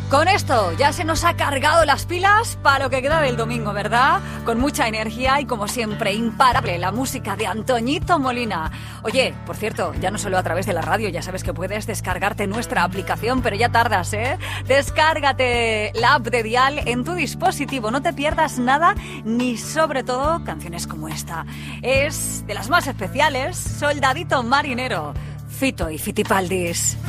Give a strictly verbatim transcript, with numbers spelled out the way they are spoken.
Con esto ya se nos ha cargado las pilas para lo que queda del domingo, ¿verdad? Con mucha energía y como siempre imparable la música de Antoñito Molina. Oye, por cierto, ya no solo a través de la radio, ya sabes que puedes descargarte nuestra aplicación, pero ya tardas, ¿eh? Descárgate la app de Dial en tu dispositivo, no te pierdas nada, ni sobre todo canciones como esta. Es de las más especiales, Soldadito Marinero, Fito y Fitipaldis.